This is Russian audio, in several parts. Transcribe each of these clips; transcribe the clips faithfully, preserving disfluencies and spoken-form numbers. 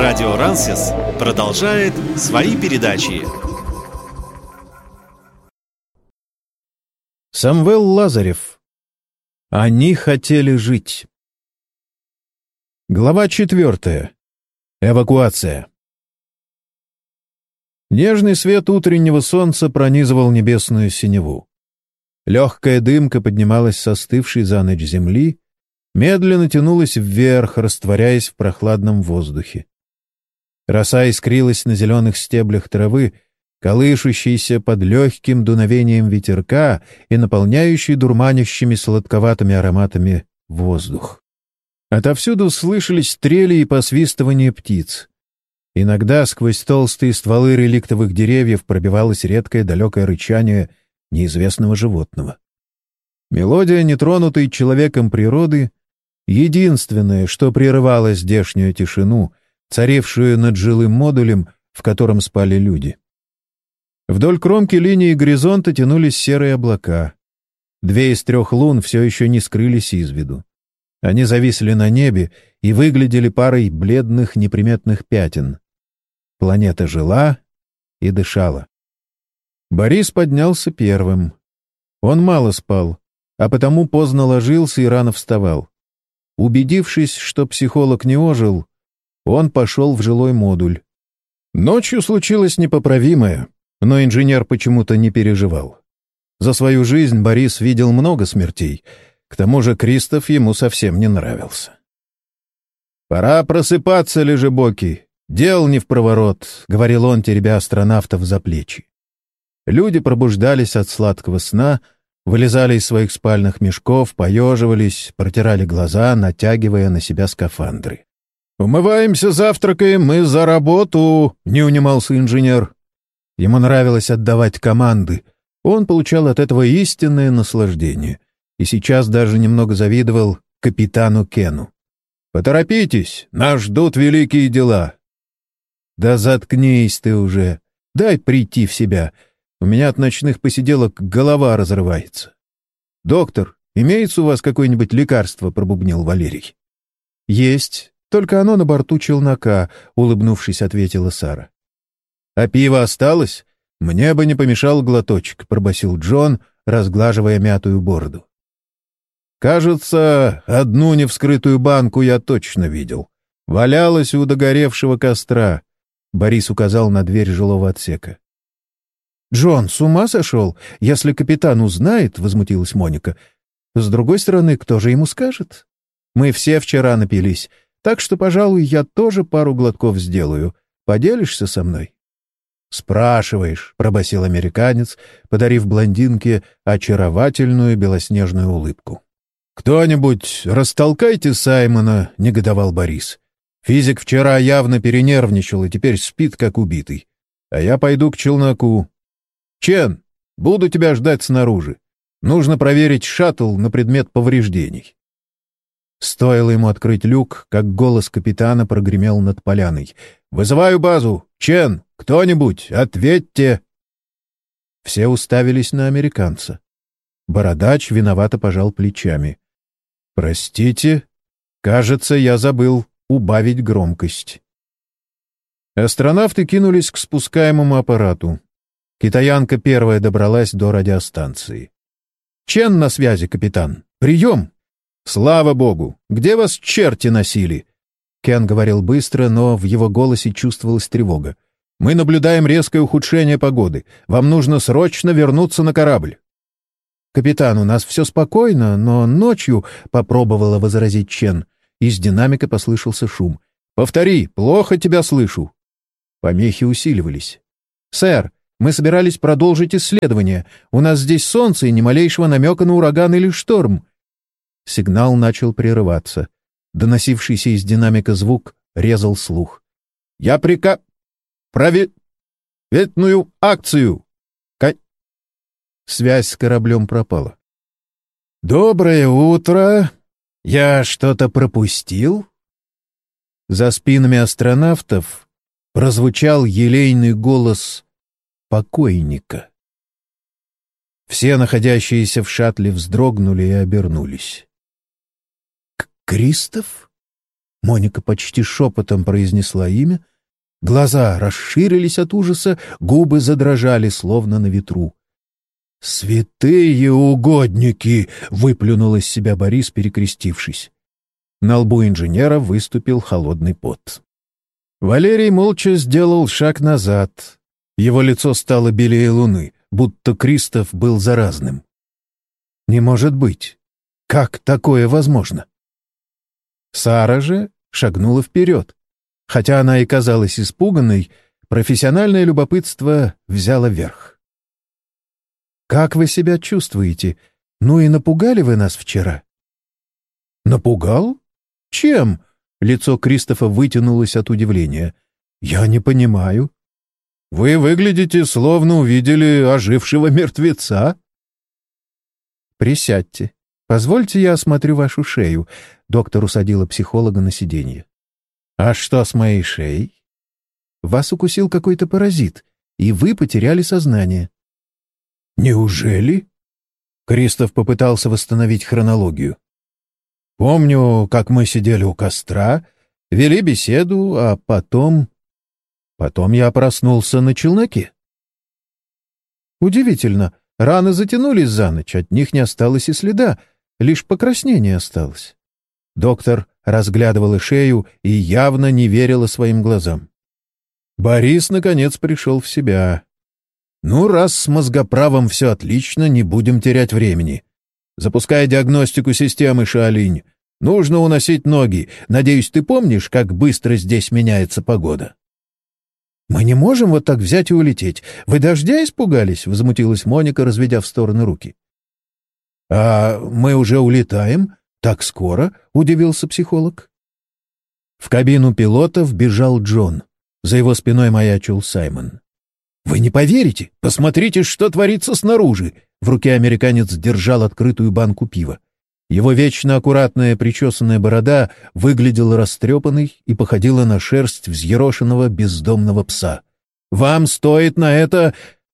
Радио Рансис продолжает свои передачи. Самвел Лазарев. Они хотели жить. Глава четвертая. Эвакуация. Нежный свет утреннего солнца пронизывал небесную синеву. Легкая дымка поднималась с остывшей за ночь земли, медленно тянулась вверх, растворяясь в прохладном воздухе. Роса искрилась на зеленых стеблях травы, колышущейся под легким дуновением ветерка и наполняющей дурманящими сладковатыми ароматами воздух. Отовсюду слышались трели и посвистывания птиц. Иногда сквозь толстые стволы реликтовых деревьев пробивалось редкое далекое рычание неизвестного животного. Мелодия нетронутой человеком природы — единственное, что прерывало здешнюю тишину, царившую над жилым модулем, в котором спали люди. Вдоль кромки линии горизонта тянулись серые облака. Две из трех лун все еще не скрылись из виду. Они зависли на небе и выглядели парой бледных неприметных пятен. Планета жила и дышала. Борис поднялся первым. Он мало спал, а потому поздно ложился и рано вставал. Убедившись, что психолог не ожил, он пошел в жилой модуль. Ночью случилось непоправимое, но инженер почему-то не переживал. За свою жизнь Борис видел много смертей, к тому же Кристоф ему совсем не нравился. «Пора просыпаться, лежебокий, дел не впроворот», — говорил он, теребя астронавтов за плечи. Люди пробуждались от сладкого сна, вылезали из своих спальных мешков, поеживались, протирали глаза, натягивая на себя скафандры. «Умываемся, завтракаем, мы за работу!» — не унимался инженер. Ему нравилось отдавать команды. Он получал от этого истинное наслаждение. И сейчас даже немного завидовал капитану Кену. «Поторопитесь, нас ждут великие дела!» «Да заткнись ты уже! Дай прийти в себя! У меня от ночных посиделок голова разрывается!» «Доктор, имеется у вас какое-нибудь лекарство?» — пробубнил Валерий. «Есть, только оно на борту челнока», — улыбнувшись, ответила Сара. «А пиво осталось? Мне бы не помешал глоточек», — пробасил Джон, разглаживая мятую бороду. «Кажется, одну невскрытую банку я точно видел. Валялась у догоревшего костра», — Борис указал на дверь жилого отсека. «Джон, с ума сошел? Если капитан узнает», — возмутилась Моника. «С другой стороны, кто же ему скажет? Мы все вчера напились, так что, пожалуй, я тоже пару глотков сделаю. Поделишься со мной?» «Спрашиваешь», — пробасил американец, подарив блондинке очаровательную белоснежную улыбку. «Кто-нибудь растолкайте Саймона», — негодовал Борис. «Физик вчера явно перенервничал и теперь спит, как убитый. А я пойду к челноку. Чен, буду тебя ждать снаружи. Нужно проверить шаттл на предмет повреждений». Стоило ему открыть люк, как голос капитана прогремел над поляной. «Вызываю базу! Чен, кто-нибудь, ответьте!» Все уставились на американца. Бородач виновато пожал плечами. «Простите, кажется, я забыл убавить громкость». Астронавты кинулись к спускаемому аппарату. Китаянка первая добралась до радиостанции. «Чен на связи, капитан. Прием!» «Слава богу! Где вас черти носили?» Кен говорил быстро, но в его голосе чувствовалась тревога. «Мы наблюдаем резкое ухудшение погоды. Вам нужно срочно вернуться на корабль». «Капитан, у нас все спокойно, но ночью...» — попробовала возразить Чен. Из динамика послышался шум. «Повтори, плохо тебя слышу». Помехи усиливались. «Сэр, мы собирались продолжить исследование. У нас здесь солнце и ни малейшего намека на ураган или шторм». Сигнал начал прерываться. Доносившийся из динамика звук резал слух. «Я прика... Проветную акцию!» Ка... Связь с кораблем пропала. «Доброе утро! Я что-то пропустил?» За спинами астронавтов прозвучал елейный голос покойника. Все находящиеся в шаттле вздрогнули и обернулись. «Кристоф? Моника почти шепотом произнесла имя. Глаза расширились от ужаса, губы задрожали, словно на ветру. «Святые угодники!» — выплюнул из себя Борис, перекрестившись. На лбу инженера выступил холодный пот. Валерий молча сделал шаг назад. Его лицо стало белее луны, будто Кристоф был заразным. «Не может быть! Как такое возможно?» Сара же шагнула вперед. Хотя она и казалась испуганной, профессиональное любопытство взяло верх. «Как вы себя чувствуете? Ну и напугали вы нас вчера?» «Напугал? Чем?» Лицо Кристофа вытянулось от удивления. «Я не понимаю. Вы выглядите, словно увидели ожившего мертвеца». «Присядьте. Позвольте, я осмотрю вашу шею». Доктор усадила психолога на сиденье. «А что с моей шеей?» «Вас укусил какой-то паразит, и вы потеряли сознание». «Неужели?» Кристоф попытался восстановить хронологию. «Помню, как мы сидели у костра, вели беседу, а потом... Потом я проснулся на челноке». «Удивительно. Раны затянулись за ночь, от них не осталось и следа, лишь покраснение осталось». Доктор разглядывала шею и явно не верила своим глазам. Борис, наконец, пришел в себя. «Ну, раз с мозгоправом все отлично, не будем терять времени. Запускай диагностику системы, Шаолинь. Нужно уносить ноги. Надеюсь, ты помнишь, как быстро здесь меняется погода?» «Мы не можем вот так взять и улететь. Вы дождя испугались?» — возмутилась Моника, разведя в стороны руки. «А мы уже улетаем? Так скоро?» — удивился психолог. В кабину пилота вбежал Джон. За его спиной маячил Саймон. «Вы не поверите! Посмотрите, что творится снаружи!» В руке американец держал открытую банку пива. Его вечно аккуратная причесанная борода выглядела растрепанной и походила на шерсть взъерошенного бездомного пса. «Вам стоит на это...»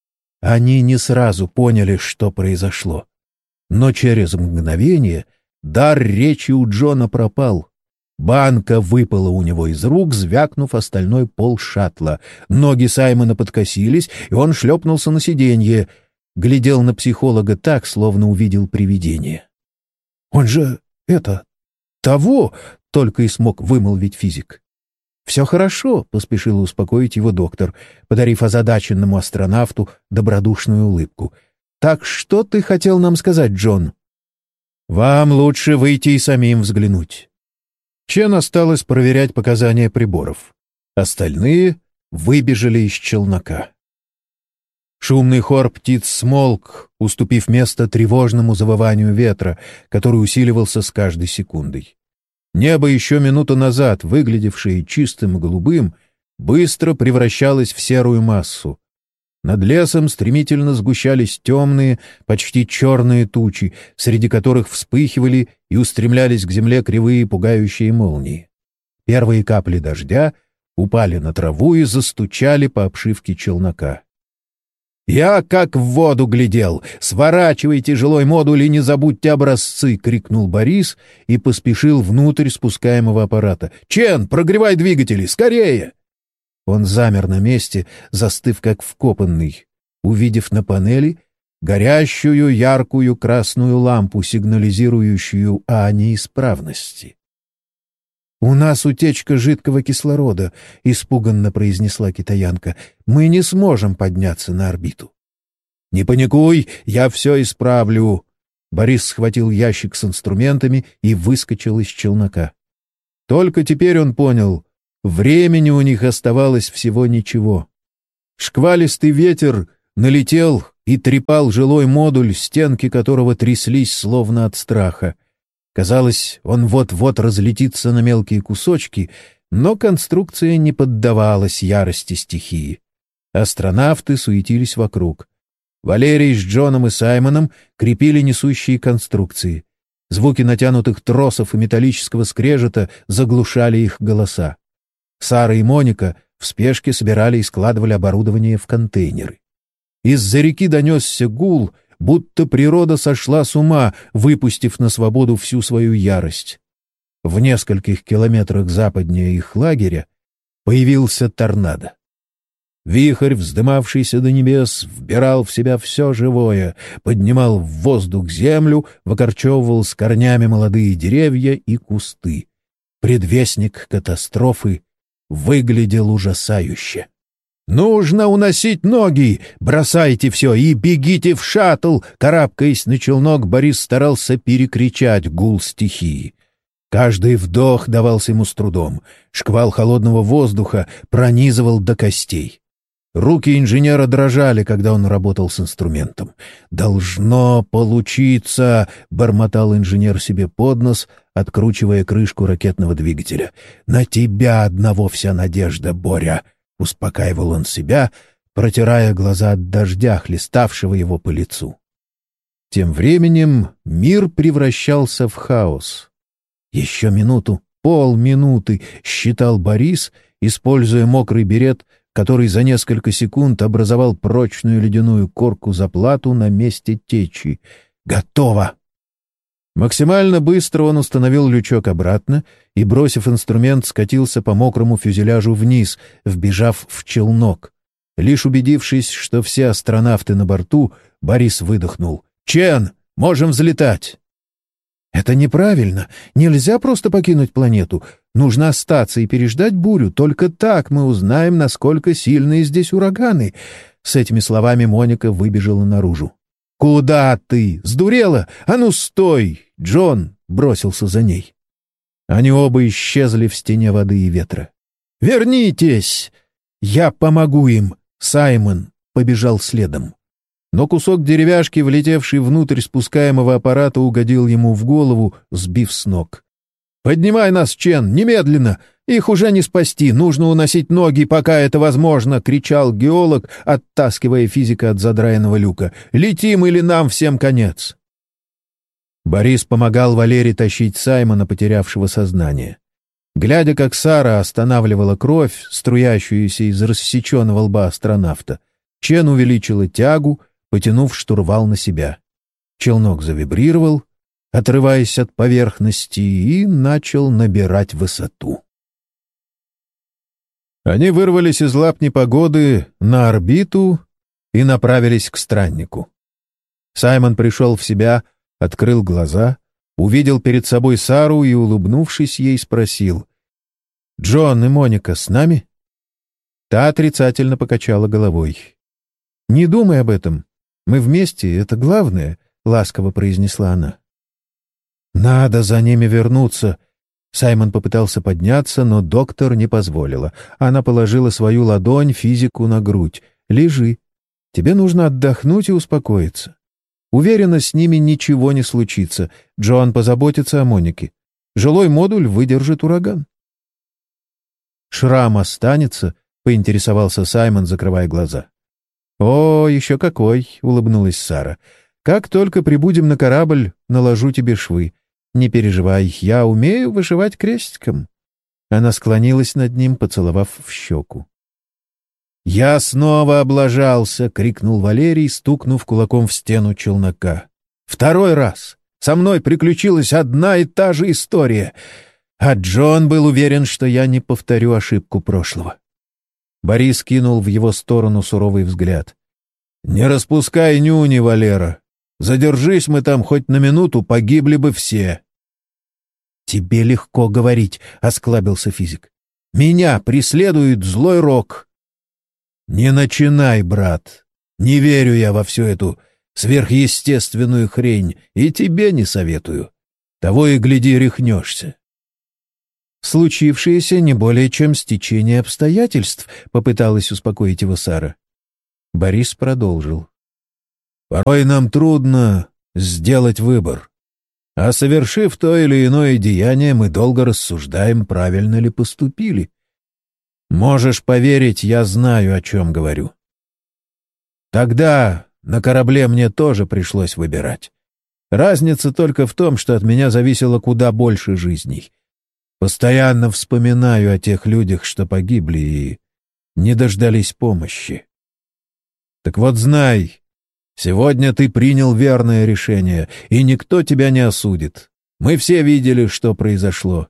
Они не сразу поняли, что произошло. Но через мгновение дар речи у Джона пропал. Банка выпала у него из рук, звякнув остальной пол шаттла. Ноги Саймона подкосились, и он шлепнулся на сиденье. Глядел на психолога так, словно увидел привидение. «Он же... это... того!» — только и смог вымолвить физик. «Все хорошо», — поспешил успокоить его доктор, подарив озадаченному астронавту добродушную улыбку. «Так что ты хотел нам сказать, Джон?» «Вам лучше выйти и самим взглянуть». Чен осталось проверять показания приборов. Остальные выбежали из челнока. Шумный хор птиц смолк, уступив место тревожному завыванию ветра, который усиливался с каждой секундой. Небо, еще минуту назад выглядевшее чистым и голубым, быстро превращалось в серую массу. Над лесом стремительно сгущались темные, почти черные тучи, среди которых вспыхивали и устремлялись к земле кривые пугающие молнии. Первые капли дождя упали на траву и застучали по обшивке челнока. «Я как в воду глядел! Сворачивайте жилой модуль и не забудьте образцы!» — крикнул Борис и поспешил внутрь спускаемого аппарата. «Чен, прогревай двигатели! Скорее!» Он замер на месте, застыв как вкопанный, увидев на панели горящую яркую красную лампу, сигнализирующую о неисправности. «У нас утечка жидкого кислорода», — испуганно произнесла китаянка. «Мы не сможем подняться на орбиту». «Не паникуй, я все исправлю». Борис схватил ящик с инструментами и выскочил из челнока. Только теперь он понял, времени у них оставалось всего ничего. Шквалистый ветер налетел и трепал жилой модуль, стенки которого тряслись словно от страха. Казалось, он вот-вот разлетится на мелкие кусочки, но конструкция не поддавалась ярости стихии. Астронавты суетились вокруг. Валерий с Джоном и Саймоном крепили несущие конструкции. Звуки натянутых тросов и металлического скрежета заглушали их голоса. Сара и Моника в спешке собирали и складывали оборудование в контейнеры. Из-за реки донесся гул, будто природа сошла с ума, выпустив на свободу всю свою ярость. в нескольких километрах западнее их лагеря, появился торнадо. Вихрь, вздымавшийся до небес, вбирал в себя все живое, поднимал в воздух землю, выкорчевывал с корнями молодые деревья и кусты. Предвестник катастрофы выглядел ужасающе. «Нужно уносить ноги! Бросайте все и бегите в шаттл!» Карабкаясь на челнок, Борис старался перекричать гул стихии. Каждый вдох давался ему с трудом. Шквал холодного воздуха пронизывал до костей. Руки инженера дрожали, когда он работал с инструментом. «Должно получиться!» — бормотал инженер себе под нос, откручивая крышку ракетного двигателя. «На тебя одного вся надежда, Боря!» — успокаивал он себя, протирая глаза от дождя, хлеставшего его по лицу. Тем временем мир превращался в хаос. «Еще минуту, полминуты!» — считал Борис, используя мокрый берет, который за несколько секунд образовал прочную ледяную корку заплату на месте течи. «Готово!» Максимально быстро он установил лючок обратно и, бросив инструмент, скатился по мокрому фюзеляжу вниз, вбежав в челнок. Лишь убедившись, что все астронавты на борту, Борис выдохнул. «Чен, можем взлетать!» «Это неправильно. Нельзя просто покинуть планету. Нужно остаться и переждать бурю. Только так мы узнаем, насколько сильные здесь ураганы». С этими словами Моника выбежала наружу. «Куда ты? Сдурела? А ну стой!» Джон бросился за ней. Они оба исчезли в стене воды и ветра. «Вернитесь! Я помогу им!» Саймон побежал следом. Но кусок деревяшки, влетевший внутрь спускаемого аппарата, угодил ему в голову, сбив с ног. «Поднимай нас, Чен, немедленно! Их уже не спасти, нужно уносить ноги, пока это возможно!» — кричал геолог, оттаскивая физика от задраенного люка. «Летим, или нам всем конец!» Борис помогал Валере тащить Саймона, потерявшего сознание. Глядя, как Сара останавливала кровь, струящуюся из рассеченного лба астронавта, Чен увеличила тягу, потянув штурвал на себя. Челнок завибрировал, отрываясь от поверхности, и начал набирать высоту. Они вырвались из лап непогоды на орбиту и направились к страннику. Саймон пришел в себя, открыл глаза, увидел перед собой Сару и, улыбнувшись ей, спросил: «Джон и Моника с нами?» Та отрицательно покачала головой. «Не думай об этом. Мы вместе, это главное», — ласково произнесла она. «Надо за ними вернуться». Саймон попытался подняться, но доктор не позволила. Она положила свою ладонь физику на грудь. «Лежи. Тебе нужно отдохнуть и успокоиться. Уверена, с ними ничего не случится. Джон позаботится о Монике. Жилой модуль выдержит ураган». «Шрам останется?» — поинтересовался Саймон, закрывая глаза. «О, еще какой!» — улыбнулась Сара. «Как только прибудем на корабль, наложу тебе швы. Не переживай, я умею вышивать крестиком». Она склонилась над ним, поцеловав в щеку. «Я снова облажался!» — крикнул Валерий, стукнув кулаком в стену челнока. «Второй раз! Со мной приключилась одна и та же история. А Джон был уверен, что я не повторю ошибку прошлого». Борис кинул в его сторону суровый взгляд. «Не распускай нюни, Валера. Задержись мы там хоть на минуту, погибли бы все». «Тебе легко говорить», — осклабился физик. «Меня преследует злой рок». «Не начинай, брат. Не верю я во всю эту сверхъестественную хрень, и тебе не советую. Того и гляди, рехнешься». «Случившееся не более чем стечение обстоятельств», — попыталась успокоить его Сара. Борис продолжил. «Порой нам трудно сделать выбор. А совершив то или иное деяние, мы долго рассуждаем, правильно ли поступили. Можешь поверить, я знаю, о чем говорю. Тогда на корабле мне тоже пришлось выбирать. Разница только в том, что от меня зависело куда больше жизней. Постоянно вспоминаю о тех людях, что погибли и не дождались помощи. Так вот знай, сегодня ты принял верное решение, и никто тебя не осудит. Мы все видели, что произошло.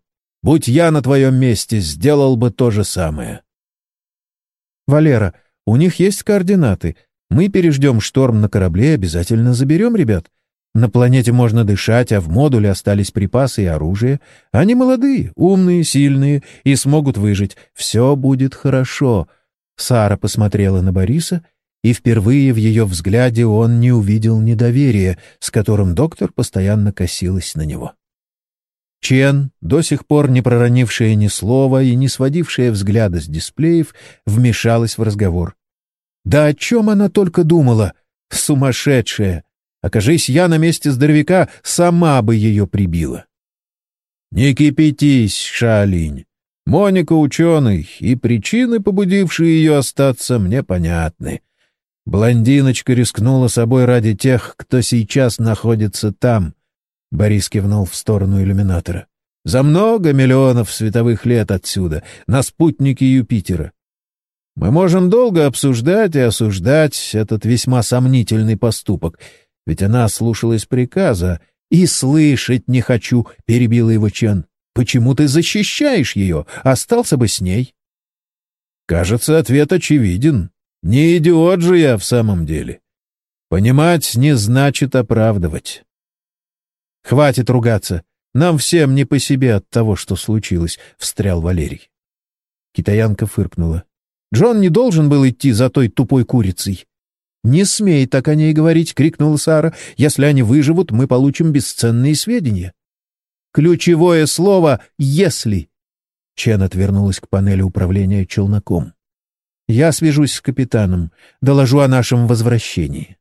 Будь я на твоем месте, сделал бы то же самое. Валера, у них есть координаты. Мы переждем шторм на корабле и обязательно заберем ребят. На планете можно дышать, а в модуле остались припасы и оружие. Они молодые, умные, сильные и смогут выжить. Все будет хорошо. Сара посмотрела на Бориса, и впервые в ее взгляде он не увидел недоверия, с которым доктор постоянно косилась на него. Чен, до сих пор не проронившая ни слова и не сводившая взгляда с дисплеев, вмешалась в разговор. Да о чем она только думала? Сумасшедшая! Окажись я на месте здоровяка, сама бы ее прибила. Не кипятись, Шаолинь. Моника ученый, и причины, побудившие ее остаться, мне понятны. Блондиночка рискнула собой ради тех, кто сейчас находится там. Борис кивнул в сторону иллюминатора. За много миллионов световых лет отсюда, на спутнике Юпитера. Мы можем долго обсуждать и осуждать этот весьма сомнительный поступок, ведь она слушалась приказа. «И слышать не хочу», — перебила его Чен. «Почему ты защищаешь ее? Остался бы с ней». Кажется, ответ очевиден. Не идиот же я в самом деле. Понимать не значит оправдывать. «Хватит ругаться. Нам всем не по себе от того, что случилось», — встрял Валерий. Китаянка фыркнула. «Джон не должен был идти за той тупой курицей». «Не смей так о ней говорить», — крикнула Сара. «Если они выживут, мы получим бесценные сведения». «Ключевое слово «если». Чен отвернулась к панели управления челноком. «Я свяжусь с капитаном, доложу о нашем возвращении».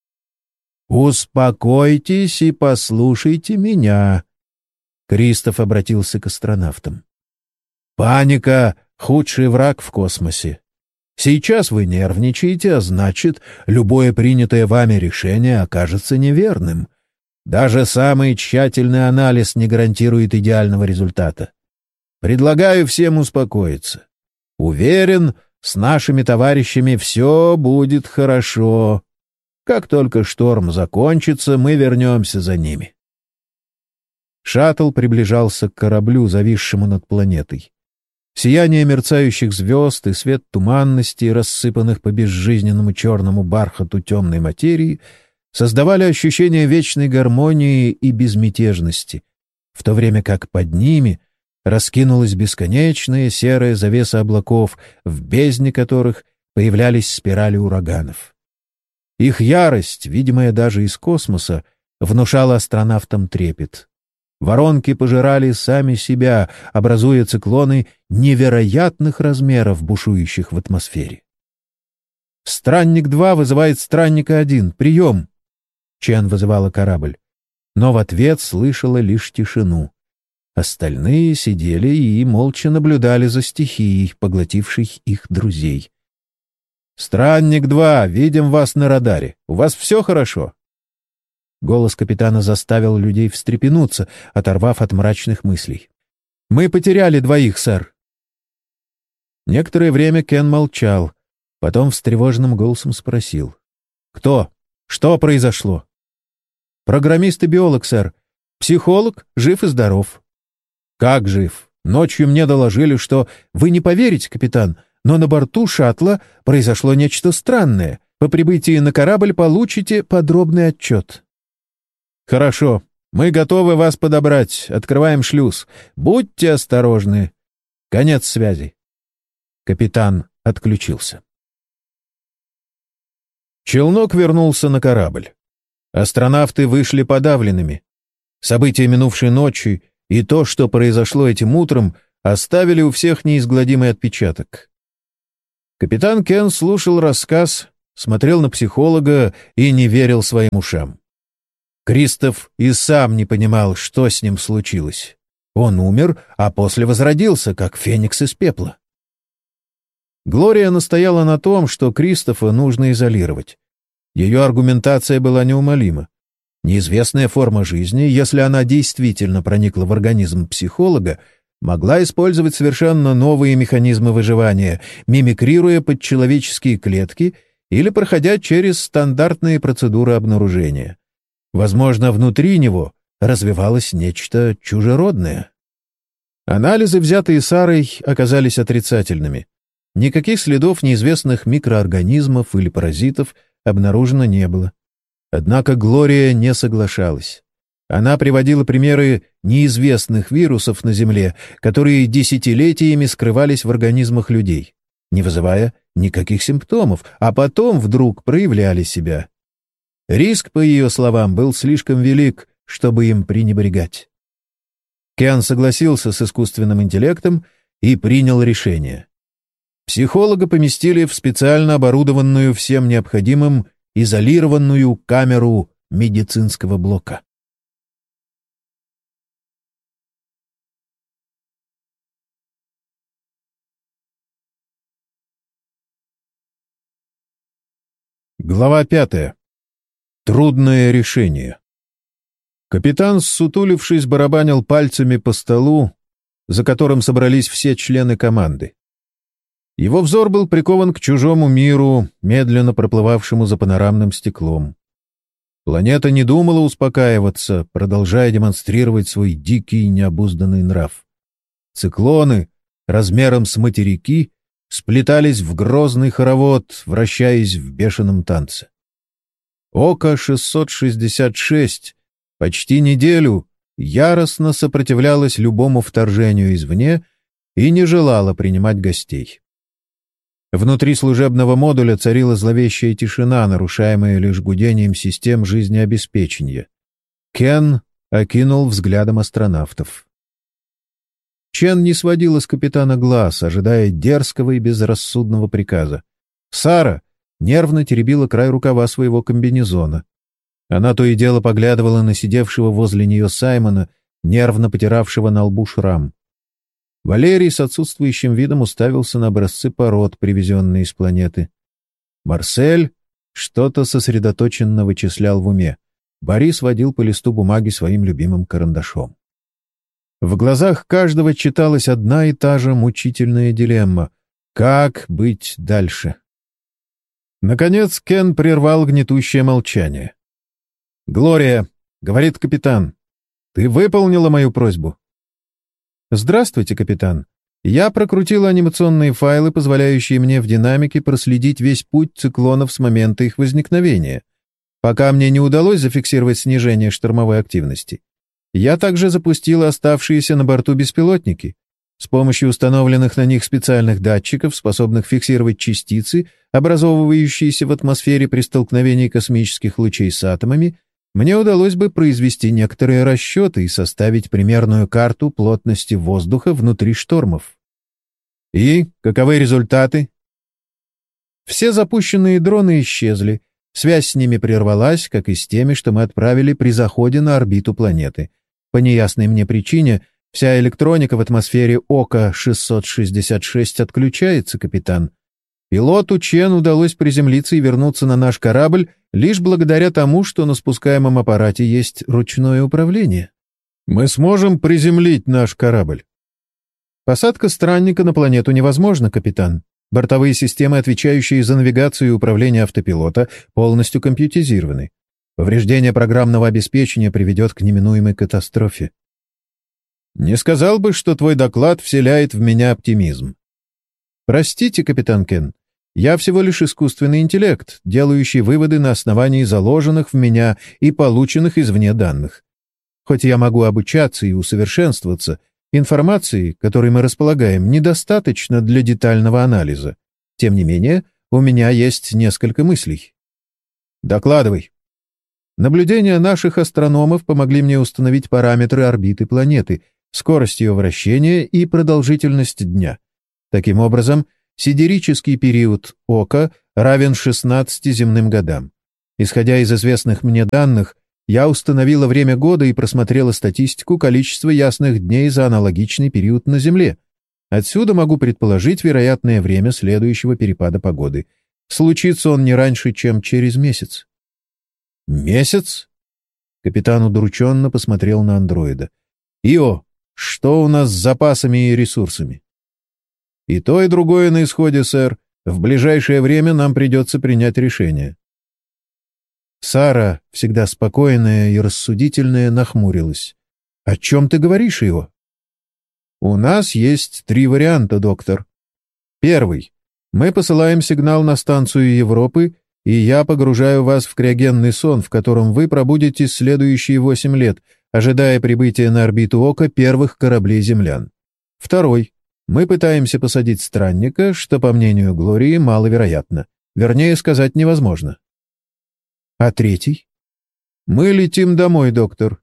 «Успокойтесь и послушайте меня», — Кристоф обратился к астронавтам. «Паника — худший враг в космосе. Сейчас вы нервничаете, а значит, любое принятое вами решение окажется неверным. Даже самый тщательный анализ не гарантирует идеального результата. Предлагаю всем успокоиться. Уверен, с нашими товарищами все будет хорошо. Как только шторм закончится, мы вернемся за ними». Шаттл приближался к кораблю, зависшему над планетой. Сияние мерцающих звезд и свет туманности, рассыпанных по безжизненному черному бархату темной материи, создавали ощущение вечной гармонии и безмятежности, в то время как под ними раскинулась бесконечная серая завеса облаков, в бездне которых появлялись спирали ураганов. Их ярость, видимая даже из космоса, внушала астронавтам трепет. Воронки пожирали сами себя, образуя циклоны невероятных размеров, бушующих в атмосфере. «Странник-два вызывает Странника-один. Прием!» Чен вызывала корабль, но в ответ слышала лишь тишину. Остальные сидели и молча наблюдали за стихией, поглотившей их друзей. «Странник-два, видим вас на радаре. У вас все хорошо?» Голос капитана заставил людей встрепенуться, оторвав от мрачных мыслей. «Мы потеряли двоих, сэр». Некоторое время Кен молчал, потом встревоженным голосом спросил. «Кто? Что произошло?» «Программист и биолог, сэр. Психолог, жив и здоров». «Как жив? Ночью мне доложили, что... Вы не поверите, капитан, но на борту шаттла произошло нечто странное. По прибытии на корабль получите подробный отчет». «Хорошо. Мы готовы вас подобрать. Открываем шлюз. Будьте осторожны. Конец связи». Капитан отключился. Челнок вернулся на корабль. Астронавты вышли подавленными. События минувшей ночи и то, что произошло этим утром, оставили у всех неизгладимый отпечаток. Капитан Кен слушал рассказ, смотрел на психолога и не верил своим ушам. Кристоф и сам не понимал, что с ним случилось. Он умер, а после возродился, как феникс из пепла. Глория настояла на том, что Кристофа нужно изолировать. Ее аргументация была неумолима. Неизвестная форма жизни, если она действительно проникла в организм психолога, могла использовать совершенно новые механизмы выживания, мимикрируя под человеческие клетки или проходя через стандартные процедуры обнаружения. Возможно, внутри него развивалось нечто чужеродное. Анализы, взятые Сарой, оказались отрицательными. Никаких следов неизвестных микроорганизмов или паразитов обнаружено не было. Однако Глория не соглашалась. Она приводила примеры неизвестных вирусов на Земле, которые десятилетиями скрывались в организмах людей, не вызывая никаких симптомов, а потом вдруг проявляли себя. Риск, по ее словам, был слишком велик, чтобы им пренебрегать. Кен согласился с искусственным интеллектом и принял решение. Психолога поместили в специально оборудованную всем необходимым изолированную камеру медицинского блока. Глава пятая. Трудное решение. Капитан, ссутулившись, барабанил пальцами по столу, за которым собрались все члены команды. Его взор был прикован к чужому миру, медленно проплывавшему за панорамным стеклом. Планета не думала успокаиваться, продолжая демонстрировать свой дикий необузданный нрав. Циклоны, размером с материки, сплетались в грозный хоровод, вращаясь в бешеном танце. Око шестьсот шестьдесят шесть почти неделю яростно сопротивлялось любому вторжению извне и не желало принимать гостей. Внутри служебного модуля царила зловещая тишина, нарушаемая лишь гудением систем жизнеобеспечения. Кен окинул взглядом астронавтов. Чен не сводила с капитана глаз, ожидая дерзкого и безрассудного приказа. Сара нервно теребила край рукава своего комбинезона. Она то и дело поглядывала на сидевшего возле нее Саймона, нервно потиравшего на лбу шрам. Валерий с отсутствующим видом уставился на образцы пород, привезенные из планеты. Марсель что-то сосредоточенно вычислял в уме. Борис водил по листу бумаги своим любимым карандашом. В глазах каждого читалась одна и та же мучительная дилемма — как быть дальше? Наконец Кен прервал гнетущее молчание. «Глория», — говорит капитан, — «ты выполнила мою просьбу?» «Здравствуйте, капитан. Я прокрутила анимационные файлы, позволяющие мне в динамике проследить весь путь циклонов с момента их возникновения, пока мне не удалось зафиксировать снижение штормовой активности. Я также запустила оставшиеся на борту беспилотники. С помощью установленных на них специальных датчиков, способных фиксировать частицы, образовывающиеся в атмосфере при столкновении космических лучей с атомами, мне удалось бы произвести некоторые расчеты и составить примерную карту плотности воздуха внутри штормов. И каковы результаты? Все запущенные дроны исчезли. Связь с ними прервалась, как и с теми, что мы отправили при заходе на орбиту планеты. По неясной мне причине вся электроника в атмосфере Ока шестьсот шестьдесят шесть отключается, капитан. Пилоту Чен удалось приземлиться и вернуться на наш корабль лишь благодаря тому, что на спускаемом аппарате есть ручное управление. Мы сможем приземлить наш корабль. Посадка странника на планету невозможна, капитан. Бортовые системы, отвечающие за навигацию и управление автопилота, полностью компьютеризированы. Повреждение программного обеспечения приведет к неминуемой катастрофе. Не сказал бы, что твой доклад вселяет в меня оптимизм. Простите, капитан Кен, я всего лишь искусственный интеллект, делающий выводы на основании заложенных в меня и полученных извне данных. Хоть я могу обучаться и усовершенствоваться, информации, которой мы располагаем, недостаточно для детального анализа. Тем не менее, у меня есть несколько мыслей. Докладывай. Наблюдения наших астрономов помогли мне установить параметры орбиты планеты, скорость ее вращения и продолжительность дня. Таким образом, сидерический период Ока равен шестнадцати земным годам. Исходя из известных мне данных, я установила время года и просмотрела статистику количества ясных дней за аналогичный период на Земле. Отсюда могу предположить вероятное время следующего перепада погоды. Случится он не раньше, чем через месяц. Месяц? Капитан удрученно посмотрел на андроида. Ио, что у нас с запасами и ресурсами? И то, и другое на исходе, сэр. В ближайшее время нам придется принять решение. Сара, всегда спокойная и рассудительная, нахмурилась. «О чем ты говоришь, Ио?» У нас есть три варианта, доктор. Первый. Мы посылаем сигнал на станцию Европы, и я погружаю вас в криогенный сон, в котором вы пробудете следующие восемь лет, ожидая прибытия на орбиту Ока первых кораблей землян. Второй. Мы пытаемся посадить странника, что, по мнению Глории, маловероятно. Вернее, сказать невозможно. А третий? Мы летим домой, доктор.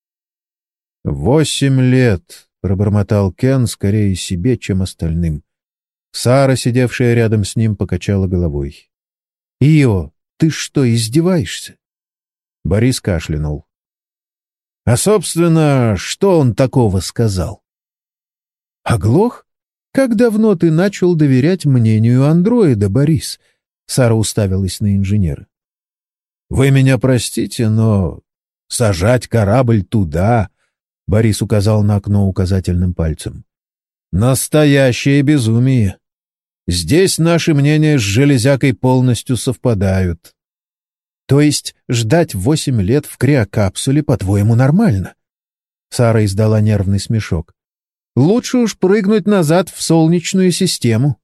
Восемь лет, пробормотал Кен скорее себе, чем остальным. Сара, сидевшая рядом с ним, покачала головой. «Ио, ты что, издеваешься?» Борис кашлянул. «А, собственно, что он такого сказал?» «Оглох? Как давно ты начал доверять мнению андроида, Борис?» Сара уставилась на инженера. «Вы меня простите, но сажать корабль туда...» Борис указал на окно указательным пальцем. «Настоящее безумие. Здесь наши мнения с железякой полностью совпадают». «То есть ждать восемь лет в криокапсуле, по-твоему, нормально?» Сара издала нервный смешок. «Лучше уж прыгнуть назад в Солнечную систему».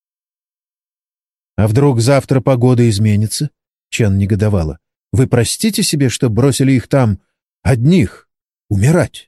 «А вдруг завтра погода изменится?» Чен негодовала. «Вы простите себе, что бросили их там одних умирать?»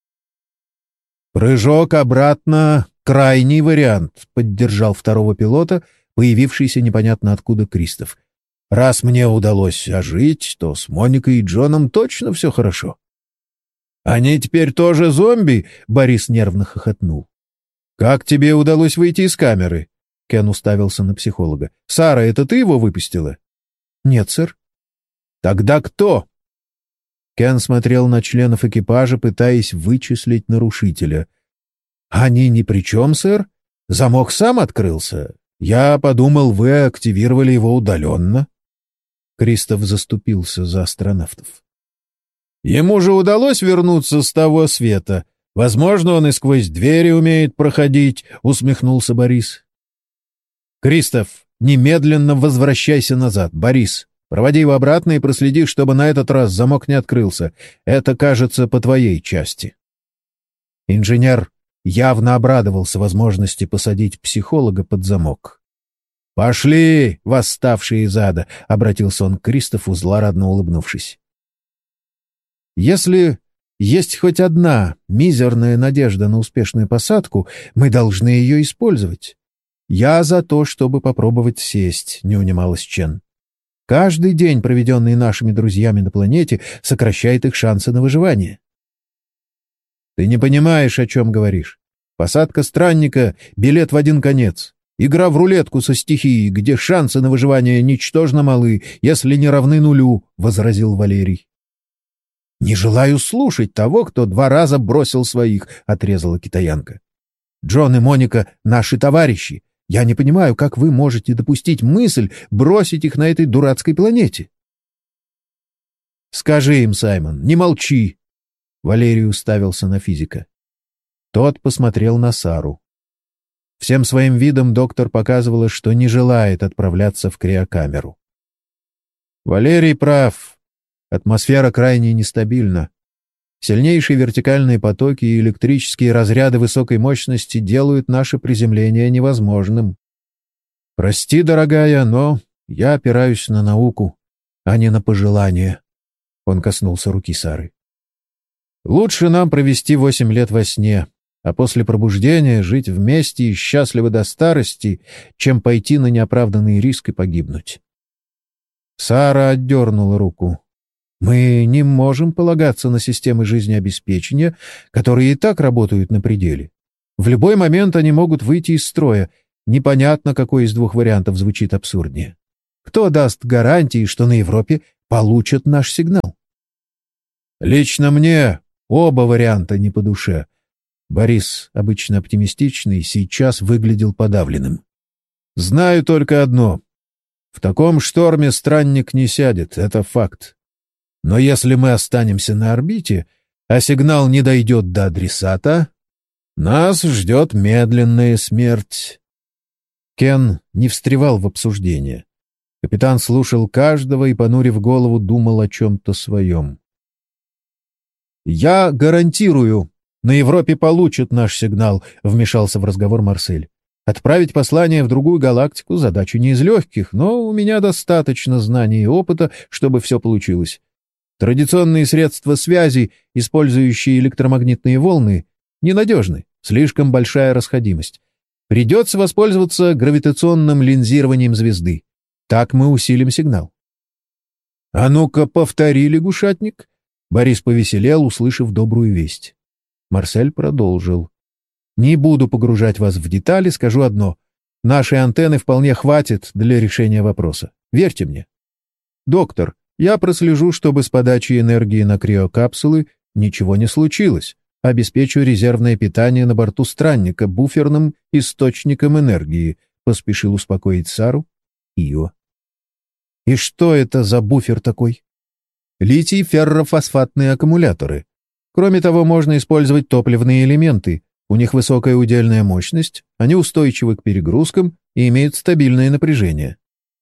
«Прыжок обратно — крайний вариант», — поддержал второго пилота, появившийся непонятно откуда Кристоф. «Раз мне удалось ожить, то с Моникой и Джоном точно все хорошо». «Они теперь тоже зомби?» — Борис нервно хохотнул. «Как тебе удалось выйти из камеры?» Кен уставился на психолога. «Сара, это ты его выпустила?» «Нет, сэр». «Тогда кто?» Кен смотрел на членов экипажа, пытаясь вычислить нарушителя. «Они ни при чем, сэр. Замок сам открылся. Я подумал, вы активировали его удаленно». Кристоф заступился за астронавтов. «Ему же удалось вернуться с того света. Возможно, он и сквозь двери умеет проходить», — усмехнулся Борис. «Кристоф, немедленно возвращайся назад. Борис, проводи его обратно и проследи, чтобы на этот раз замок не открылся. Это, кажется, по твоей части». Инженер явно обрадовался возможности посадить психолога под замок. «Пошли, восставшие из ада!» — обратился он к Кристофу, злорадно улыбнувшись. «Если есть хоть одна мизерная надежда на успешную посадку, мы должны ее использовать. Я за то, чтобы попробовать сесть», — не унималась Чен. «Каждый день, проведенный нашими друзьями на планете, сокращает их шансы на выживание». «Ты не понимаешь, о чем говоришь. Посадка странника — билет в один конец. Игра в рулетку со стихией, где шансы на выживание ничтожно малы, если не равны нулю», — возразил Валерий. «Не желаю слушать того, кто два раза бросил своих», — отрезала китаянка. «Джон и Моника — наши товарищи. Я не понимаю, как вы можете допустить мысль бросить их на этой дурацкой планете». «Скажи им, Саймон, не молчи!» Валерий уставился на физика. Тот посмотрел на Сару. Всем своим видом доктор показывала, что не желает отправляться в криокамеру. Валерий прав. Атмосфера крайне нестабильна. Сильнейшие вертикальные потоки и электрические разряды высокой мощности делают наше приземление невозможным. Прости, дорогая, но я опираюсь на науку, а не на пожелания. Он коснулся руки Сары. Лучше нам провести восемь лет во сне, а после пробуждения жить вместе и счастливо до старости, чем пойти на неоправданный риск и погибнуть. Сара отдернула руку. Мы не можем полагаться на системы жизнеобеспечения, которые и так работают на пределе. В любой момент они могут выйти из строя. Непонятно, какой из двух вариантов звучит абсурднее. Кто даст гарантии, что на Европе получат наш сигнал? Лично мне оба варианта не по душе. Борис, обычно оптимистичный, сейчас выглядел подавленным. Знаю только одно. В таком шторме странник не сядет, это факт. Но если мы останемся на орбите, а сигнал не дойдет до адресата, нас ждет медленная смерть. Кен не встревал в обсуждение. Капитан слушал каждого и, понурив голову, думал о чем-то своем. «Я гарантирую, На Европе получат наш сигнал», — вмешался в разговор Марсель. «Отправить послание в другую галактику — задача не из легких, но у меня достаточно знаний и опыта, чтобы все получилось. Традиционные средства связи, использующие электромагнитные волны, ненадежны, слишком большая расходимость. Придется воспользоваться гравитационным линзированием звезды. Так мы усилим сигнал». «А ну-ка, повтори, лягушатник!» Борис повеселел, услышав добрую весть. Марсель продолжил. «Не буду погружать вас в детали, скажу одно. Нашей антенны вполне хватит для решения вопроса. Верьте мне. Доктор, я прослежу, чтобы с подачей энергии на криокапсулы ничего не случилось. Обеспечу резервное питание на борту странника буферным источником энергии», — поспешил успокоить Сару Ио. «И что это за буфер такой?» «Литий-феррофосфатные аккумуляторы. Кроме того, можно использовать топливные элементы. У них высокая удельная мощность, они устойчивы к перегрузкам и имеют стабильное напряжение».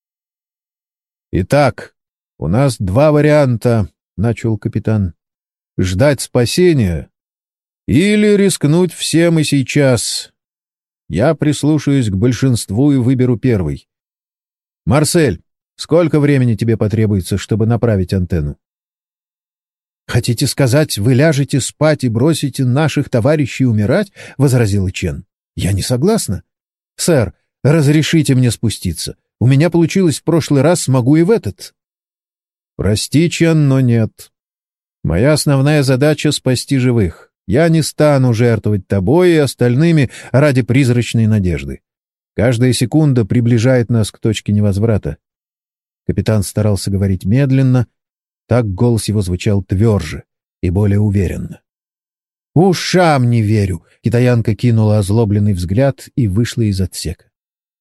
«Итак, у нас два варианта», — начал капитан. «Ждать спасения или рискнуть всем и сейчас. Я прислушаюсь к большинству и выберу первый. Марсель, сколько времени тебе потребуется, чтобы направить антенну?» «Хотите сказать, вы ляжете спать и бросите наших товарищей умирать?» — возразила Чен. «Я не согласна. Сэр, разрешите мне спуститься. У меня получилось в прошлый раз, смогу и в этот». «Прости, Чен, но нет. Моя основная задача — спасти живых. Я не стану жертвовать тобой и остальными ради призрачной надежды. Каждая секунда приближает нас к точке невозврата». Капитан старался говорить медленно, так голос его звучал тверже и более уверенно. «Ушам не верю!» — китаянка кинула озлобленный взгляд и вышла из отсека.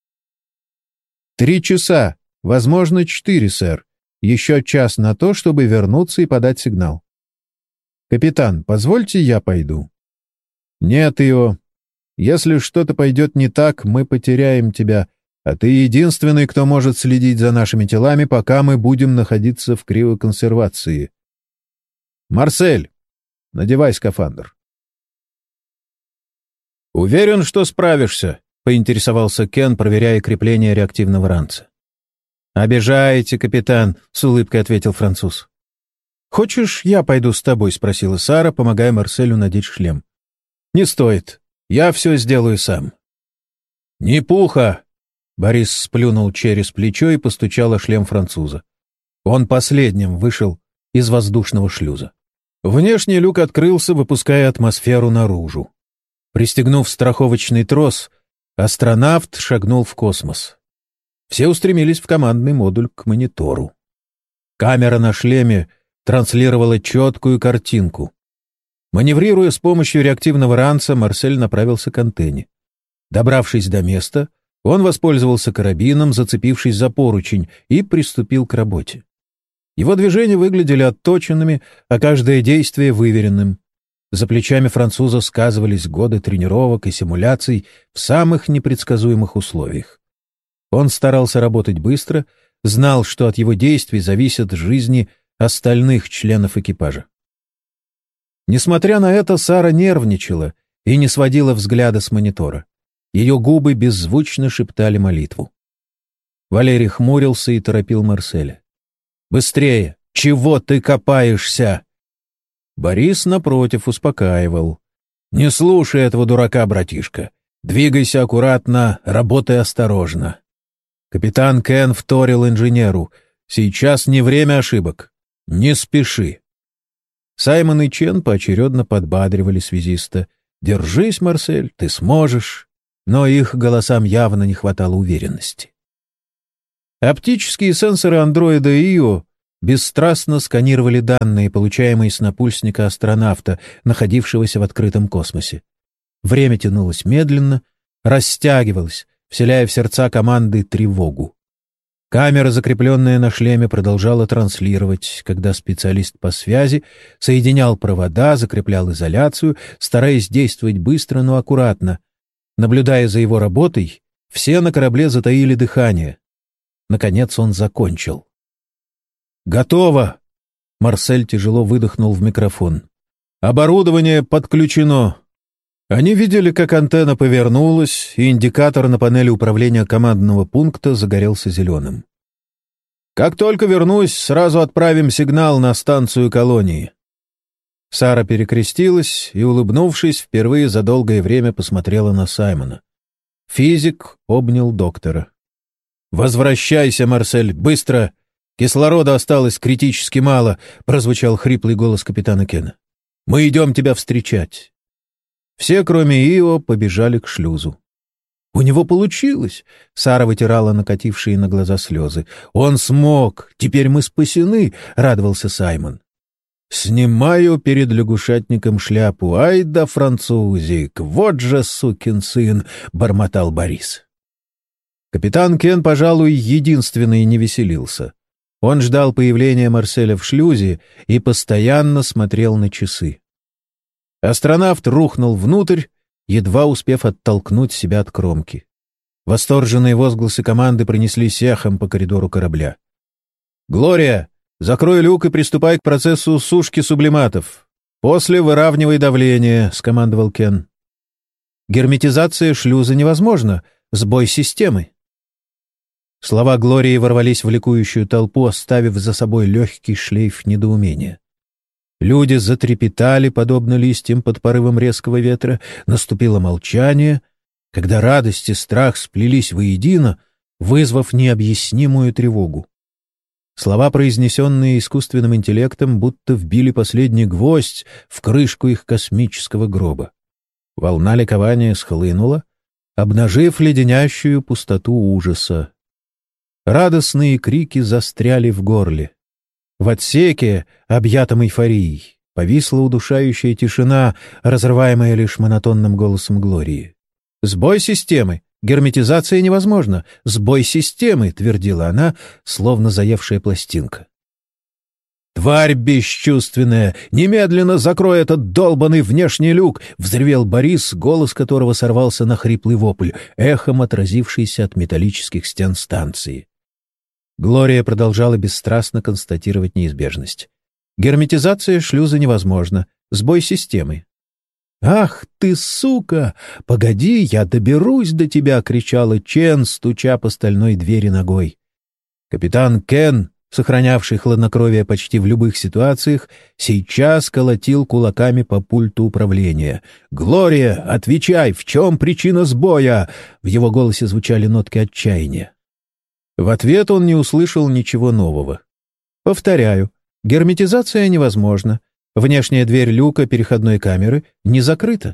«Три часа, возможно, четыре, сэр. Еще час на то, чтобы вернуться и подать сигнал. Капитан, позвольте я пойду?» «Нет, Ио. Если что-то пойдет не так, мы потеряем тебя, а ты единственный, кто может следить за нашими телами, пока мы будем находиться в криоконсервации. Марсель, надевай скафандр». «Уверен, что справишься», — поинтересовался Кен, проверяя крепление реактивного ранца. «Обижаете, капитан», — с улыбкой ответил француз. «Хочешь, я пойду с тобой?» — спросила Сара, помогая Марселю надеть шлем. «Не стоит. Я все сделаю сам». «Не пуха!» — Борис сплюнул через плечо и постучал о шлем француза. Он последним вышел из воздушного шлюза. Внешний люк открылся, выпуская атмосферу наружу. Пристегнув страховочный трос, астронавт шагнул в космос. Все устремились в командный модуль к монитору. Камера на шлеме транслировала четкую картинку. Маневрируя с помощью реактивного ранца, Марсель направился к антенне. Добравшись до места, он воспользовался карабином, зацепившись за поручень, и приступил к работе. Его движения выглядели отточенными, а каждое действие — выверенным. За плечами француза сказывались годы тренировок и симуляций в самых непредсказуемых условиях. Он старался работать быстро, знал, что от его действий зависят жизни остальных членов экипажа. Несмотря на это, Сара нервничала и не сводила взгляда с монитора. Ее губы беззвучно шептали молитву. Валерий хмурился и торопил Марселя. «Быстрее! Чего ты копаешься?» Борис, напротив, успокаивал. «Не слушай этого дурака, братишка. Двигайся аккуратно, работай осторожно». Капитан Кен вторил инженеру. «Сейчас не время ошибок. Не спеши». Саймон и Чен поочередно подбадривали связиста. «Держись, Марсель, ты сможешь». Но их голосам явно не хватало уверенности. Оптические сенсоры андроида Ио бесстрастно сканировали данные, получаемые с напульсника астронавта, находившегося в открытом космосе. Время тянулось медленно, растягивалось, вселяя в сердца команды тревогу. Камера, закрепленная на шлеме, продолжала транслировать, когда специалист по связи соединял провода, закреплял изоляцию, стараясь действовать быстро, но аккуратно. Наблюдая за его работой, все на корабле затаили дыхание. Наконец он закончил. «Готово!» Марсель тяжело выдохнул в микрофон. Оборудование подключено». Они видели, как антенна повернулась, и индикатор на панели управления командного пункта загорелся зеленым. «Как только вернусь, сразу отправим сигнал на станцию колонии». Сара перекрестилась и, улыбнувшись, впервые за долгое время посмотрела на Саймона. Физик обнял доктора. «Возвращайся, Марсель, быстро! Кислорода осталось критически мало», — прозвучал хриплый голос капитана Кена. «Мы идем тебя встречать». Все, кроме Ио, побежали к шлюзу. «У него получилось!» — Сара вытирала накатившие на глаза слезы. «Он смог! Теперь мы спасены!» — радовался Саймон. «Снимаю перед лягушатником шляпу. Ай да французик! Вот же сукин сын!» — бормотал Борис. Капитан Кен, пожалуй, единственный не веселился. Он ждал появления Марселя в шлюзе и постоянно смотрел на часы. Астронавт рухнул внутрь, едва успев оттолкнуть себя от кромки. Восторженные возгласы команды пронеслись эхом по коридору корабля. «Глория, закрой люк и приступай к процессу сушки сублиматов. После выравнивай давление», — скомандовал Кен. «Герметизация шлюза невозможна. Сбой системы». Слова Глории ворвались в ликующую толпу, оставив за собой легкий шлейф недоумения. Люди затрепетали, подобно листьям под порывом резкого ветра. Наступило молчание, когда радость и страх сплелись воедино, вызвав необъяснимую тревогу. Слова, произнесенные искусственным интеллектом, будто вбили последний гвоздь в крышку их космического гроба. Волна ликования схлынула, обнажив леденящую пустоту ужаса. Радостные крики застряли в горле. В отсеке, объятом эйфорией, повисла удушающая тишина, разрываемая лишь монотонным голосом Глории. «Сбой системы! Герметизация невозможна! Сбой системы!» — твердила она, словно заевшая пластинка. «Тварь бесчувственная! Немедленно закрой этот долбанный внешний люк!» — взревел Борис, голос которого сорвался на хриплый вопль, эхом отразившийся от металлических стен станции. Глория продолжала бесстрастно констатировать неизбежность. «Герметизация шлюза невозможна. Сбой системы». «Ах ты, сука! Погоди, я доберусь до тебя!» — кричала Чен, стуча по стальной двери ногой. Капитан Кен, сохранявший хладнокровие почти в любых ситуациях, сейчас колотил кулаками по пульту управления. «Глория, отвечай, в чем причина сбоя?» В его голосе звучали нотки отчаяния. В ответ он не услышал ничего нового. «Повторяю, герметизация невозможна. Внешняя дверь люка переходной камеры не закрыта».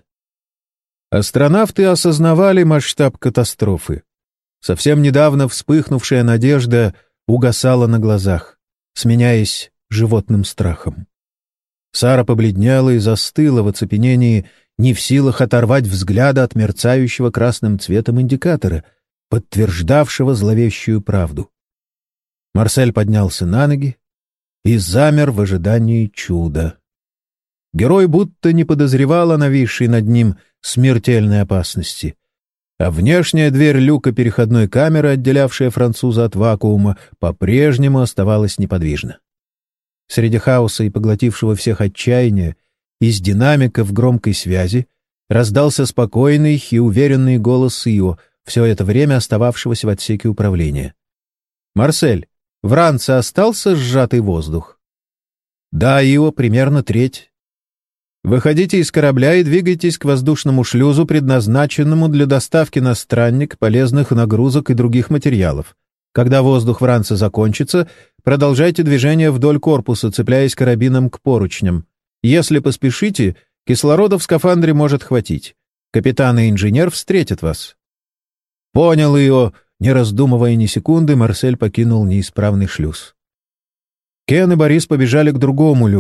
Астронавты осознавали масштаб катастрофы. Совсем недавно вспыхнувшая надежда угасала на глазах, сменяясь животным страхом. Сара побледнела и застыла в оцепенении, не в силах оторвать взгляда от мерцающего красным цветом индикатора, подтверждавшего зловещую правду. Марсель поднялся на ноги и замер в ожидании чуда. Герой будто не подозревал о нависшей над ним смертельной опасности, а внешняя дверь люка переходной камеры, отделявшая француза от вакуума, по-прежнему оставалась неподвижна. Среди хаоса и поглотившего всех отчаяния из динамиков громкой связи раздался спокойный и уверенный голос Ио, все это время остававшегося в отсеке управления. «Марсель, в ранце остался сжатый воздух?» «Да, Ио, примерно треть». «Выходите из корабля и двигайтесь к воздушному шлюзу, предназначенному для доставки на странник полезных нагрузок и других материалов. Когда воздух в ранце закончится, продолжайте движение вдоль корпуса, цепляясь карабином к поручням. Если поспешите, кислорода в скафандре может хватить. Капитан и инженер встретят вас». «Понял ее!» Не раздумывая ни секунды, Марсель покинул неисправный шлюз. Кен и Борис побежали к другому люку.